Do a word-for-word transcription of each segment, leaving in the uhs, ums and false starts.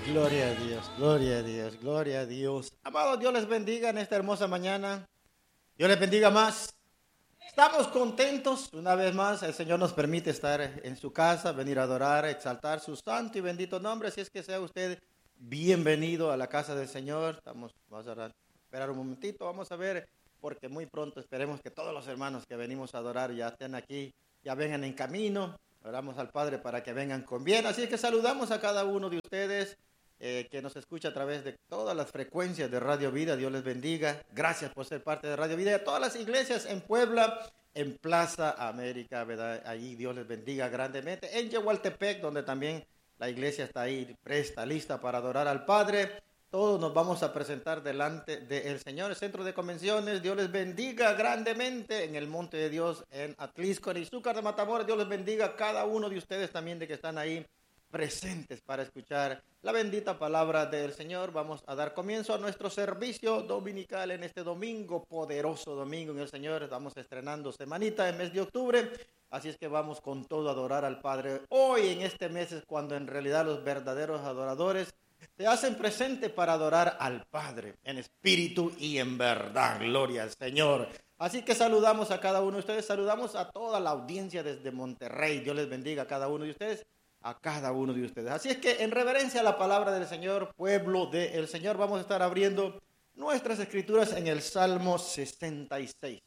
Gloria a Dios, gloria a Dios, gloria a Dios. Amados, Dios les bendiga en esta hermosa mañana. Dios les bendiga más. Estamos contentos, una vez más, el Señor nos permite estar en su casa, venir a adorar, exaltar su santo y bendito nombre. Así es que sea usted bienvenido a la casa del Señor. Estamos, vamos a esperar un momentito, vamos a ver, porque muy pronto esperemos que todos los hermanos que venimos a adorar ya estén aquí, ya vengan en camino. Oramos al Padre para que vengan con bien. Así es que saludamos a cada uno de ustedes eh, que nos escucha a través de todas las frecuencias de Radio Vida. Dios les bendiga. Gracias por ser parte de Radio Vida. Y a todas las iglesias en Puebla, en Plaza América, ¿verdad? Ahí Dios les bendiga grandemente. En Yehualtepec, donde también la iglesia está ahí presta, lista para adorar al Padre. Todos nos vamos a presentar delante del Señor, el Centro de Convenciones. Dios les bendiga grandemente en el Monte de Dios, en Atlisco, en Izúcar de Matamoros. Dios les bendiga a cada uno de ustedes también de que están ahí presentes para escuchar la bendita palabra del Señor. Vamos a dar comienzo a nuestro servicio dominical en este domingo, poderoso domingo en el Señor. Estamos estrenando semanita en mes de octubre, así es que vamos con todo a adorar al Padre. Hoy en este mes es cuando en realidad los verdaderos adoradores se hacen presente para adorar al Padre en espíritu y en verdad. Gloria al Señor. Así que saludamos a cada uno de ustedes, saludamos a toda la audiencia desde Monterrey. Dios les bendiga a cada uno de ustedes, a cada uno de ustedes. Así es que en reverencia a la palabra del Señor, pueblo del Señor, vamos a estar abriendo nuestras escrituras en el Salmo sesenta y seis.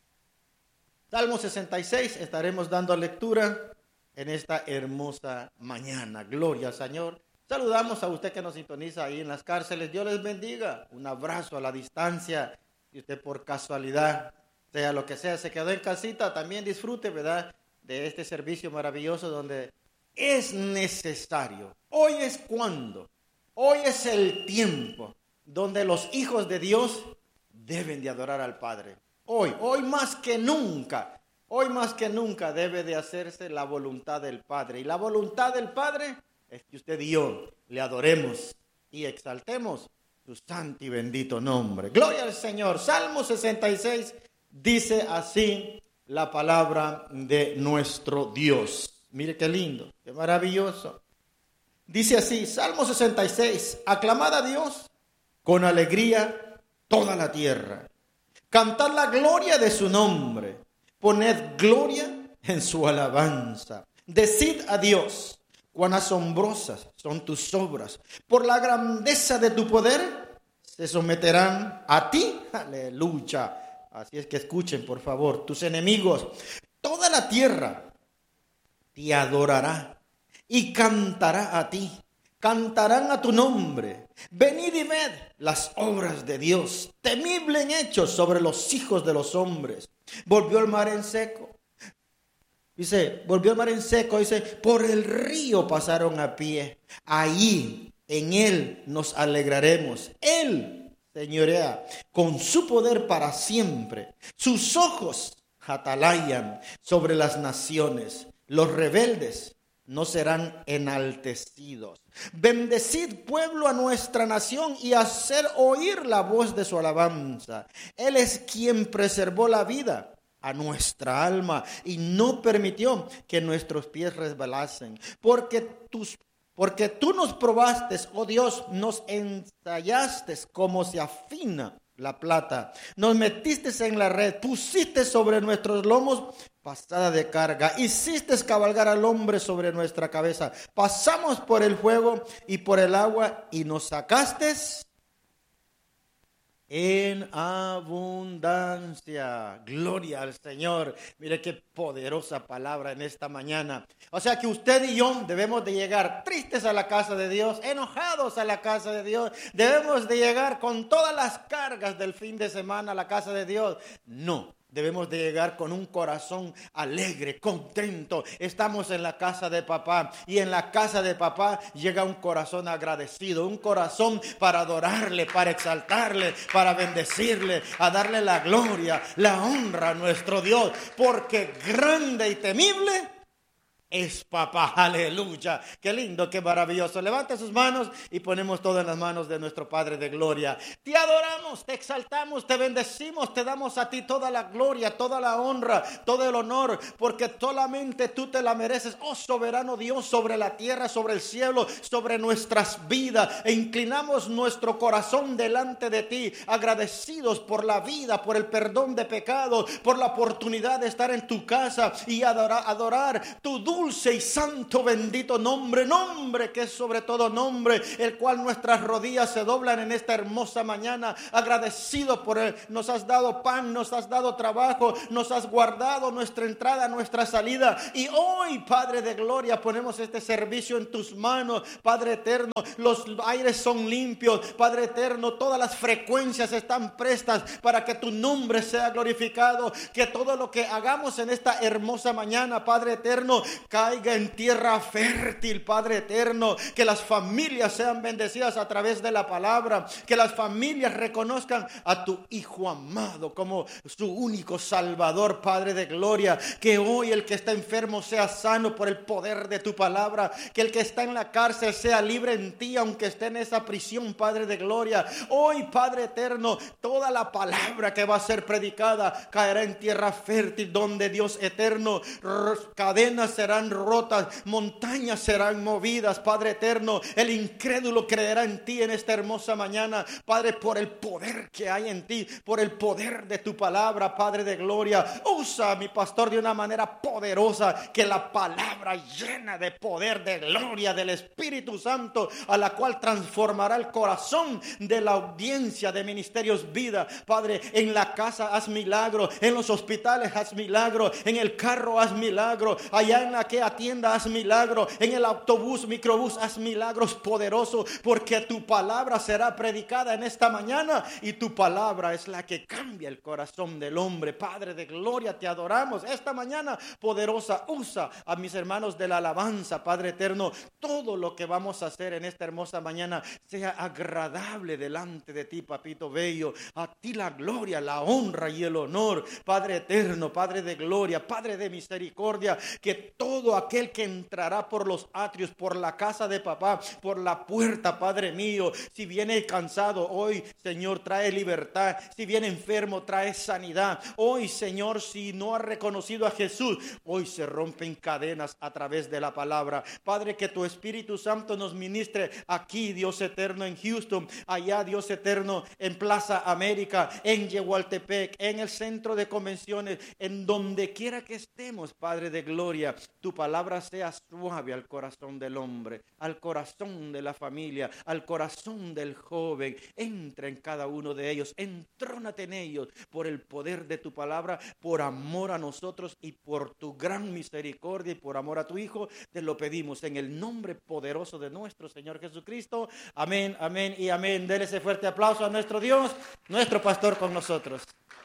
Salmo sesenta y seis, estaremos dando lectura en esta hermosa mañana. Gloria al Señor. Saludamos a usted que nos sintoniza ahí en las cárceles. Dios les bendiga. Un abrazo a la distancia. Si usted por casualidad, sea lo que sea, se quedó en casita, también disfrute, ¿verdad?, de este servicio maravilloso donde es necesario. Hoy es cuando. Hoy es el tiempo donde los hijos de Dios deben de adorar al Padre. Hoy, hoy más que nunca. Hoy más que nunca debe de hacerse la voluntad del Padre. Y la voluntad del Padre es que usted y yo le adoremos y exaltemos su santo y bendito nombre. Gloria al Señor. Salmo sesenta y seis dice así la palabra de nuestro Dios. Mire qué lindo, qué maravilloso. Dice así, Salmo sesenta y seis, aclamad a Dios con alegría toda la tierra. Cantad la gloria de su nombre. Poned gloria en su alabanza. Decid a Dios, cuán asombrosas son tus obras. Por la grandeza de tu poder se someterán a ti. Aleluya. Así es que escuchen, por favor, tus enemigos. Toda la tierra te adorará y cantará a ti. Cantarán a tu nombre. Venid y ved las obras de Dios. Temible en hechos sobre los hijos de los hombres. Volvió el mar en seco. Dice, volvió el mar en seco, dice, por el río pasaron a pie. Ahí, en él nos alegraremos. Él señorea con su poder para siempre. Sus ojos atalayan sobre las naciones. Los rebeldes no serán enaltecidos. Bendecid, pueblo, a nuestra nación y hacer oír la voz de su alabanza. Él es quien preservó la vida a nuestra alma y no permitió que nuestros pies resbalasen. Porque tus Porque tú nos probaste, oh Dios, nos ensayaste como se afina la plata. Nos metiste en la red, pusiste sobre nuestros lomos pasada de carga. Hiciste cabalgar al hombre sobre nuestra cabeza. Pasamos por el fuego y por el agua y nos sacaste en abundancia. Gloria al Señor. Mire qué poderosa palabra en esta mañana. O sea que usted y yo debemos de llegar tristes a la casa de Dios, enojados a la casa de Dios. Debemos de llegar con todas las cargas del fin de semana a la casa de Dios. No. Debemos de llegar con un corazón alegre, contento. Estamos en la casa de papá y en la casa de papá llega un corazón agradecido, un corazón para adorarle, para exaltarle, para bendecirle, a darle la gloria, la honra a nuestro Dios, porque grande y temible es papá. Aleluya. Qué lindo, qué maravilloso. Levanta sus manos y ponemos todo en las manos de nuestro Padre de gloria. Te adoramos, te exaltamos, te bendecimos, te damos a ti toda la gloria, toda la honra, todo el honor, porque solamente tú te la mereces, oh soberano Dios, sobre la tierra, sobre el cielo, sobre nuestras vidas. E inclinamos nuestro corazón delante de ti, agradecidos por la vida, por el perdón de pecados, por la oportunidad de estar en tu casa y adorar, adorar tu dulce y santo bendito nombre, nombre que es sobre todo nombre, el cual nuestras rodillas se doblan en esta hermosa mañana, agradecido por él. Nos has dado pan, nos has dado trabajo, nos has guardado nuestra entrada, nuestra salida, y hoy, Padre de gloria, ponemos este servicio en tus manos, Padre eterno. Los aires son limpios, Padre eterno, todas las frecuencias están prestas para que tu nombre sea glorificado, que todo lo que hagamos en esta hermosa mañana, Padre eterno, caiga en tierra fértil, Padre eterno, que las familias sean bendecidas a través de la palabra, que las familias reconozcan a tu Hijo amado como su único Salvador, Padre de gloria, que hoy el que está enfermo sea sano por el poder de tu palabra, que el que está en la cárcel sea libre en ti, aunque esté en esa prisión, Padre de gloria. Hoy, Padre eterno, toda la palabra que va a ser predicada caerá en tierra fértil, donde Dios eterno, cadenas serán rotas, montañas serán movidas, Padre eterno. El incrédulo creerá en ti en esta hermosa mañana, Padre, por el poder que hay en ti, por el poder de tu palabra, Padre de gloria. Usa a mi pastor de una manera poderosa, que la palabra llena de poder, de gloria del Espíritu Santo, a la cual transformará el corazón de la audiencia de Ministerios Vida. Padre, en la casa haz milagro, en los hospitales haz milagro, en el carro haz milagro, allá en la que atienda haz milagro, en el autobús, microbús haz milagros poderosos, porque tu palabra será predicada en esta mañana y tu palabra es la que cambia el corazón del hombre. Padre de gloria, te adoramos esta mañana poderosa. Usa a mis hermanos de la alabanza, Padre eterno. Todo lo que vamos a hacer en esta hermosa mañana sea agradable delante de ti, papito bello. A ti la gloria, la honra y el honor, Padre eterno, Padre de gloria, Padre de misericordia. Que todo aquel que entrará por los atrios, por la casa de papá, por la puerta, Padre mío, si viene cansado hoy, Señor, trae libertad. Si viene enfermo, trae sanidad. Hoy, Señor, si no ha reconocido a Jesús, hoy se rompen cadenas a través de la palabra. Padre, que tu Espíritu Santo nos ministre aquí, Dios eterno, en Houston, allá, Dios eterno, en Plaza América, en Yehualtepec, en el centro de convenciones, en donde quiera que estemos, Padre de gloria, tu palabra sea suave al corazón del hombre, al corazón de la familia, al corazón del joven. Entra en cada uno de ellos, entrónate en ellos por el poder de tu palabra, por amor a nosotros y por tu gran misericordia y por amor a tu Hijo. Te lo pedimos en el nombre poderoso de nuestro Señor Jesucristo. Amén, amén y amén. Denle ese fuerte aplauso a nuestro Dios, nuestro pastor con nosotros.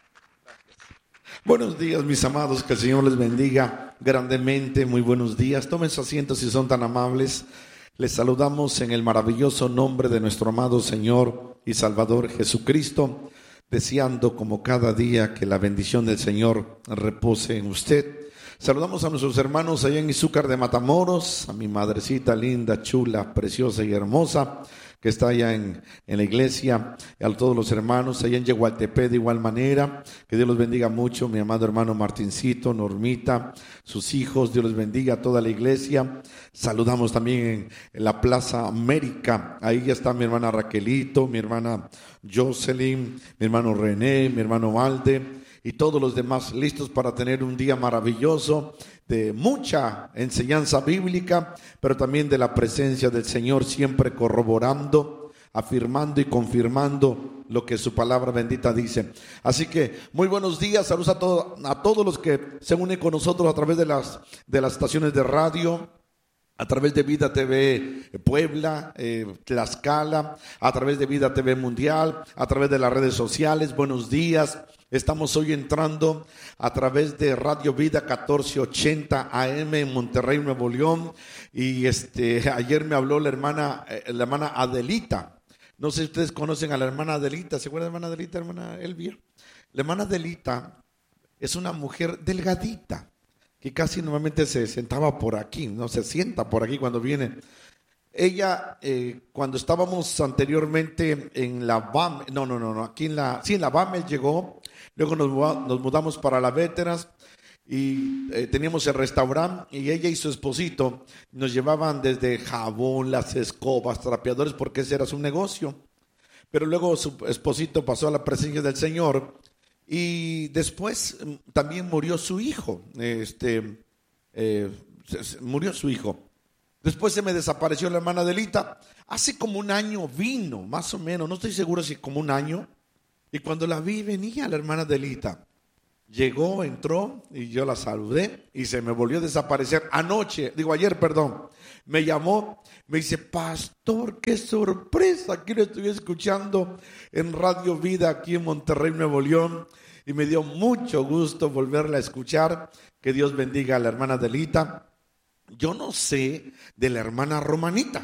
Buenos días, mis amados, que el Señor les bendiga grandemente. Muy buenos días, tomen su asiento si son tan amables. Les saludamos en el maravilloso nombre de nuestro amado Señor y Salvador Jesucristo, deseando como cada día que la bendición del Señor repose en usted. Saludamos a nuestros hermanos allá en Izúcar de Matamoros, a mi madrecita linda, chula, preciosa y hermosa, que está allá en, en la iglesia, a todos los hermanos allá en Yehualtepec de igual manera. Que Dios los bendiga mucho, mi amado hermano Martincito, Normita, sus hijos, Dios los bendiga a toda la iglesia. Saludamos también en, en la Plaza América, ahí ya está mi hermana Raquelito, mi hermana Jocelyn, mi hermano René, mi hermano Valde y todos los demás, listos para tener un día maravilloso de mucha enseñanza bíblica, pero también de la presencia del Señor, siempre corroborando, afirmando y confirmando lo que su palabra bendita dice. Así que muy buenos días, saludos a, todo, a todos los que se unen con nosotros a través de las, de las estaciones de radio, a través de Vida T V Puebla, eh, Tlaxcala, a través de Vida T V Mundial, a través de las redes sociales. Buenos días. Estamos hoy entrando a través de Radio Vida catorce ochenta A M en Monterrey, Nuevo León. Y este ayer me habló la hermana, eh, la hermana Adelita. No sé si ustedes conocen a la hermana Adelita. ¿Se acuerdan de la hermana Adelita, hermana Elvia? La hermana Adelita es una mujer delgadita, que casi normalmente se sentaba por aquí, no se sienta por aquí cuando viene. Ella, eh, cuando estábamos anteriormente en la B A M, no, no, no, no, aquí en la, sí, en la B A M él llegó, luego nos, nos mudamos para la Veteras y eh, teníamos el restaurante y ella y su esposito nos llevaban desde jabón, las escobas, trapeadores, porque ese era su negocio. Pero luego su esposito pasó a la presencia del Señor y después también murió su hijo, este, eh, murió su hijo. Después se me desapareció la hermana Adelita. Hace como un año vino, más o menos, no estoy seguro si como un año. Y cuando la vi, venía la hermana Adelita. Llegó, entró y yo la saludé y se me volvió a desaparecer. Anoche, digo ayer, perdón, me llamó, me dice, pastor, qué sorpresa, aquí lo estoy escuchando en Radio Vida aquí en Monterrey, Nuevo León. Y me dio mucho gusto volverla a escuchar. Que Dios bendiga a la hermana Adelita. Yo no sé de la hermana Romanita.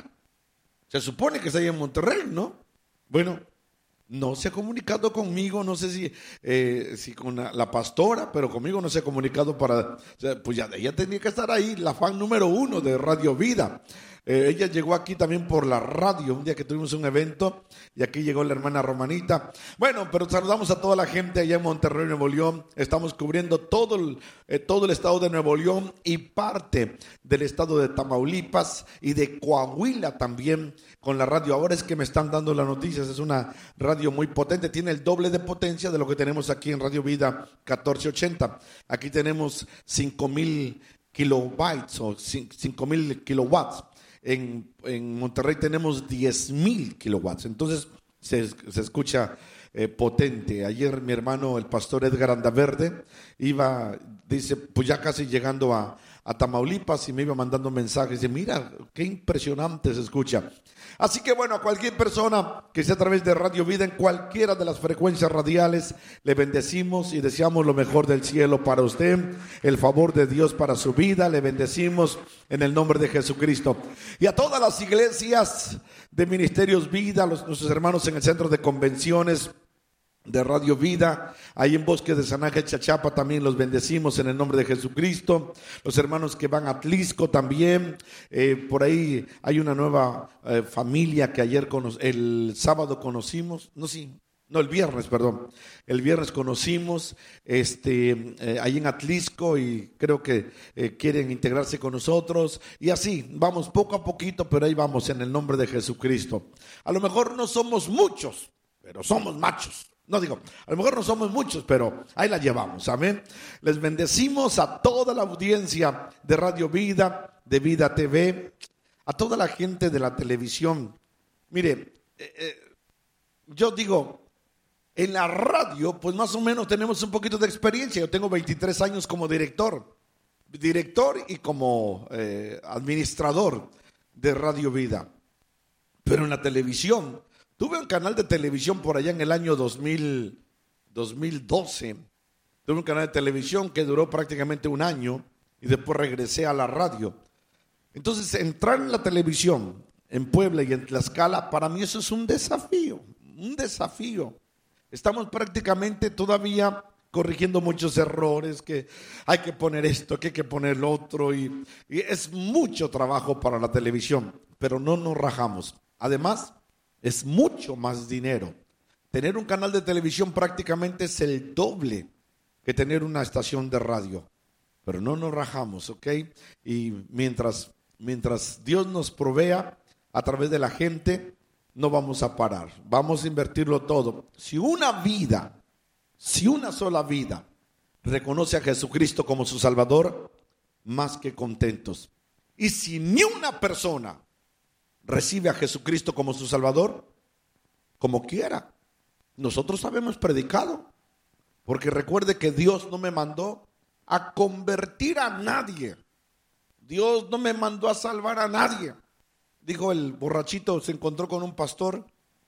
Se supone que está ahí en Monterrey, ¿no? Bueno, no se ha comunicado conmigo, no sé si, eh, si con la, la pastora, pero conmigo no se ha comunicado para... O sea, pues ya ella tenía que estar ahí, la fan número uno de Radio Vida. Eh, ella llegó aquí también por la radio, un día que tuvimos un evento, y aquí llegó la hermana Romanita. Bueno, pero saludamos a toda la gente allá en Monterrey, Nuevo León. Estamos cubriendo todo el, eh, todo el estado de Nuevo León y parte del estado de Tamaulipas y de Coahuila también con la radio. Ahora es que me están dando las noticias, es una radio muy potente, tiene el doble de potencia de lo que tenemos aquí en Radio Vida catorce ochenta. Aquí tenemos cinco mil kilobytes o cinco mil kilowatts. En, en Monterrey tenemos diez mil kilowatts, entonces se, se escucha eh, potente. Ayer mi hermano, el pastor Edgar Andaverde, iba, dice, pues ya casi llegando a, a Tamaulipas y me iba mandando mensajes. Dice, mira, qué impresionante se escucha. Así que bueno, a cualquier persona que esté a través de Radio Vida en cualquiera de las frecuencias radiales, le bendecimos y deseamos lo mejor del cielo para usted, el favor de Dios para su vida, le bendecimos en el nombre de Jesucristo. Y a todas las iglesias de Ministerios Vida, los, nuestros hermanos en el centro de convenciones de Radio Vida, ahí en Bosque de San Ángel, Chachapa, también los bendecimos en el nombre de Jesucristo. Los hermanos que van a Atlisco también, eh, por ahí hay una nueva eh, familia que ayer, cono- el sábado conocimos, no, sí, no, el viernes, perdón, el viernes conocimos, este, eh, ahí en Atlisco y creo que eh, quieren integrarse con nosotros y así, vamos poco a poquito, pero ahí vamos en el nombre de Jesucristo. A lo mejor no somos muchos, pero somos machos. No digo, a lo mejor no somos muchos, pero ahí la llevamos, amén. Les bendecimos a toda la audiencia de Radio Vida, de Vida T V, a toda la gente de la televisión. Mire, eh, eh, yo digo, en la radio, pues más o menos tenemos un poquito de experiencia. Yo tengo veintitrés años como director, director y como eh, administrador de Radio Vida. Pero en la televisión, tuve un canal de televisión por allá en el año dos mil, dos mil doce. Tuve un canal de televisión que duró prácticamente un año y después regresé a la radio. Entonces, entrar en la televisión en Puebla y en Tlaxcala, para mí eso es un desafío, un desafío. Estamos prácticamente todavía corrigiendo muchos errores, que hay que poner esto, que hay que poner lo otro, y, y es mucho trabajo para la televisión, pero no nos rajamos. Además, es mucho más dinero. Tener un canal de televisión prácticamente es el doble que tener una estación de radio. Pero no nos rajamos, ¿ok? Y mientras, mientras Dios nos provea a través de la gente, no vamos a parar. Vamos a invertirlo todo. Si una vida, si una sola vida reconoce a Jesucristo como su Salvador, más que contentos. Y si ni una persona recibe a Jesucristo como su Salvador, como quiera, nosotros habemos predicado, porque recuerde que Dios no me mandó a convertir a nadie, Dios no me mandó a salvar a nadie. Dijo el borrachito, se encontró con un pastor,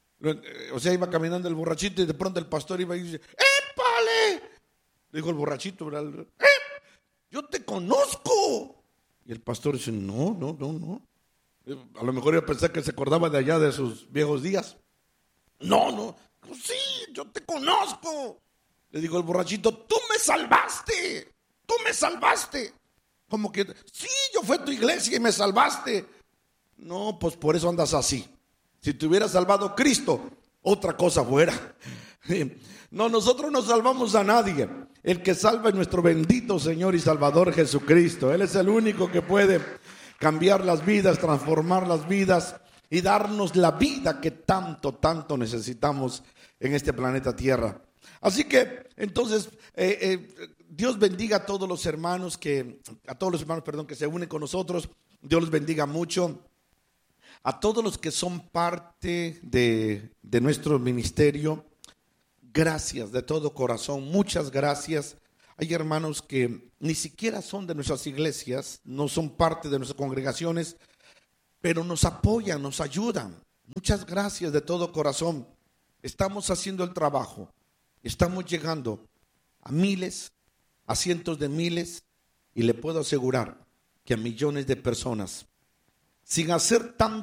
o sea, iba caminando el borrachito y de pronto el pastor iba y dice, ¡épale! Dijo el borrachito, ¿verdad? ¡Eh! Yo te conozco. Y el pastor dice, no, no, no, no. A lo mejor yo pensé que se acordaba de allá de sus viejos días. No, no, sí, yo te conozco. Le dijo el borrachito, tú me salvaste, tú me salvaste. como que, sí, yo fui a tu iglesia y me salvaste. No, pues por eso andas así. Si te hubiera salvado Cristo, otra cosa fuera. No, nosotros no salvamos a nadie. El que salva es nuestro bendito Señor y Salvador Jesucristo. Él es el único que puede cambiar las vidas, transformar las vidas y darnos la vida que tanto, tanto necesitamos en este planeta Tierra. Así que, entonces, eh, eh, Dios bendiga a todos los hermanos que, a todos los hermanos, perdón, que se unen con nosotros. Dios los bendiga mucho. A todos los que son parte de, de nuestro ministerio, gracias de todo corazón, muchas gracias. Hay hermanos que ni siquiera son de nuestras iglesias, no son parte de nuestras congregaciones, pero nos apoyan, nos ayudan. Muchas gracias de todo corazón. Estamos haciendo el trabajo, estamos llegando a miles, a cientos de miles, y le puedo asegurar que a millones de personas, sin hacer tanto